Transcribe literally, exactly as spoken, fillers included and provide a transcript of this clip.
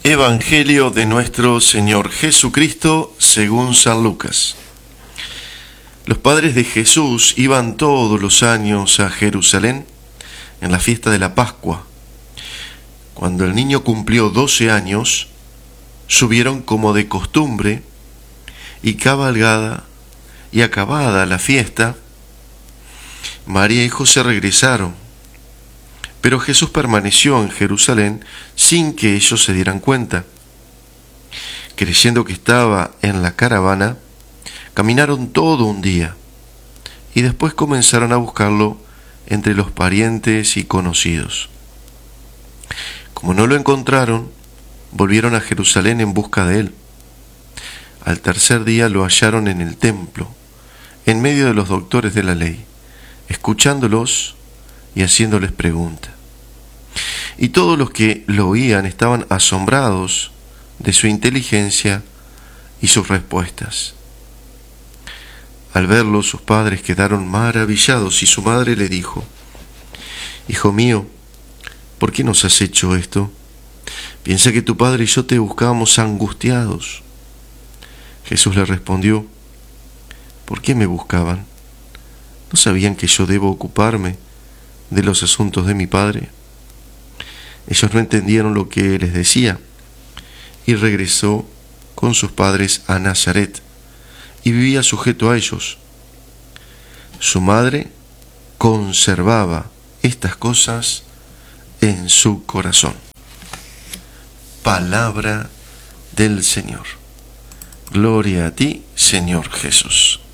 Evangelio de nuestro Señor Jesucristo según San Lucas. Los padres de Jesús iban todos los años a Jerusalén en la fiesta de la Pascua. Cuando el niño cumplió doce años, subieron como de costumbre, y cabalgada y acabada la fiesta, María y José regresaron. Pero Jesús permaneció en Jerusalén sin que ellos se dieran cuenta. Creyendo que estaba en la caravana, caminaron todo un día y después comenzaron a buscarlo entre los parientes y conocidos. Como no lo encontraron, volvieron a Jerusalén en busca de él. Al tercer día lo hallaron en el templo, en medio de los doctores de la ley, escuchándolos y haciéndoles preguntas. Y todos los que lo oían estaban asombrados de su inteligencia y sus respuestas. Al verlo, sus padres quedaron maravillados y su madre le dijo: «Hijo mío, ¿por qué nos has hecho esto? Piensa que tu padre y yo te buscábamos angustiados». Jesús le respondió: «¿Por qué me buscaban? ¿No sabían que yo debo ocuparme de los asuntos de mi padre?». Ellos no entendieron lo que les decía, y regresó con sus padres a Nazaret, y vivía sujeto a ellos. Su madre conservaba estas cosas en su corazón. Palabra del Señor. Gloria a ti, Señor Jesús.